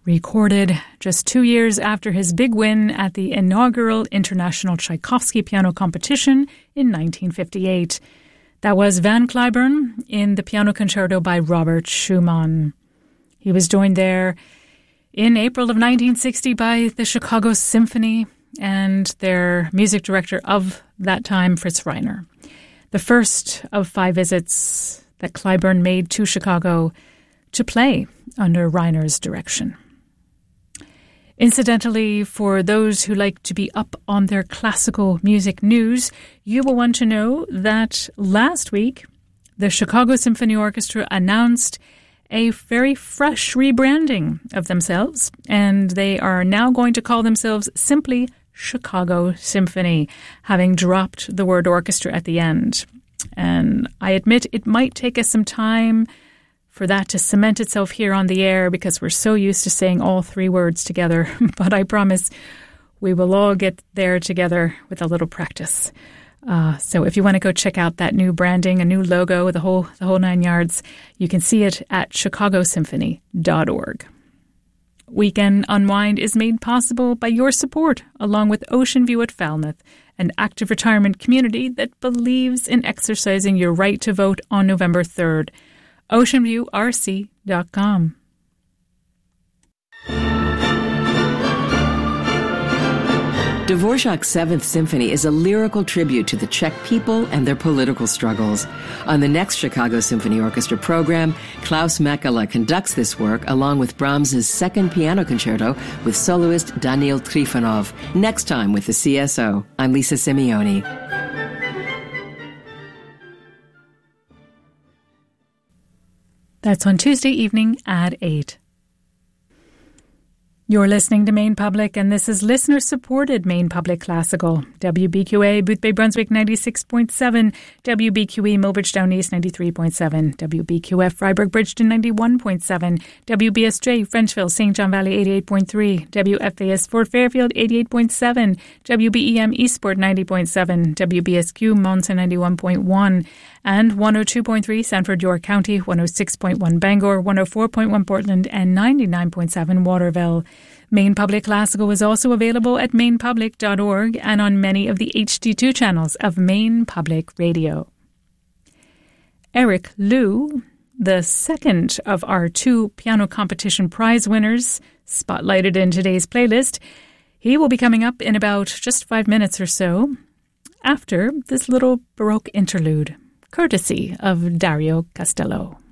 recorded just 2 years after his big win at the inaugural International Tchaikovsky Piano Competition in 1958. That was Van Cliburn in the piano concerto by Robert Schumann. He was joined there in April of 1960 by the Chicago Symphony and their music director of that time, Fritz Reiner. The first of 5 visits that Cliburn made to Chicago to play under Reiner's direction. Incidentally, for those who like to be up on their classical music news, you will want to know that last week, the Chicago Symphony Orchestra announced a very fresh rebranding of themselves, and they are now going to call themselves simply Chicago Symphony, having dropped the word orchestra at the end. And I admit it might take us some time for that to cement itself here on the air because we're so used to saying all 3 words together. But I promise we will all get there together with a little practice. So if you want to go check out that new branding, a new logo, the whole 9 yards, you can see it at chicagosymphony.org. Weekend Unwind is made possible by your support, along with Ocean View at Falmouth, an active retirement community that believes in exercising your right to vote on November 3rd. OceanViewRC.com. Dvorak's Seventh Symphony is a lyrical tribute to the Czech people and their political struggles. On the next Chicago Symphony Orchestra program, Klaus Mekala conducts this work along with Brahms's Second Piano Concerto with soloist Daniil Trifonov. Next time with the CSO, I'm Lisa Simeoni. That's on Tuesday evening at 8. You're listening to Maine Public, and this is listener-supported Maine Public Classical. WBQA, Boothbay Brunswick 96.7, WBQE Milbridgetown East 93.7, WBQF Freiburg Bridgeton 91.7, WBSJ Frenchville St. John Valley 88.3, WFAS Fort Fairfield 88.7, WBEM Eastport 90.7, WBSQ Monson 91.1, and 102.3 Sanford York County, 106.1 Bangor, 104.1 Portland, and 99.7 Waterville. Maine Public Classical is also available at mainepublic.org and on many of the HD2 channels of Maine Public Radio. Eric Liu, the second of our 2 piano competition prize winners, spotlighted in today's playlist, he will be coming up in about just 5 minutes or so after this little Baroque interlude, courtesy of Dario Castello.